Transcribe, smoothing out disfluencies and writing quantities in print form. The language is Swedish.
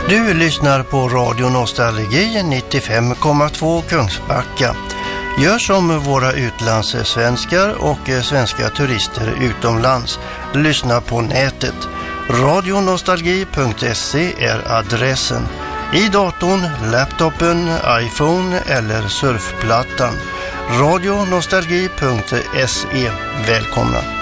Du lyssnar på Radio Nostalgi 95,2 Kungsbacka. Gör som våra utlandssvenskar och svenska turister utomlands. Lyssna på nätet. Radionostalgi.se är adressen. I datorn, laptopen, iPhone eller surfplattan. Radionostalgi.se. Välkomna!